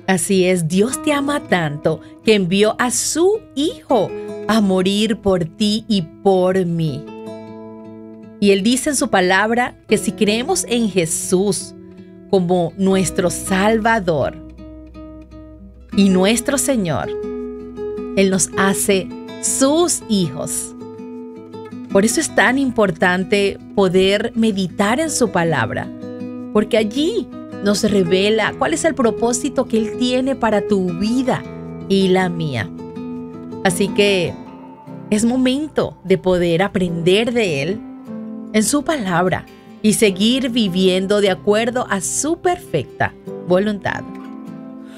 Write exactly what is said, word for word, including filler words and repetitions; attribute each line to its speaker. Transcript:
Speaker 1: Así es, Dios te ama tanto que envió a su Hijo a morir por ti y por mí. Y Él dice en su palabra que si creemos en Jesús como nuestro Salvador y nuestro Señor, Él nos hace sus hijos. Por eso es tan importante poder meditar en su palabra, porque allí nos revela cuál es el propósito que Él tiene para tu vida y la mía. Así que es momento de poder aprender de Él en su palabra y seguir viviendo de acuerdo a su perfecta voluntad.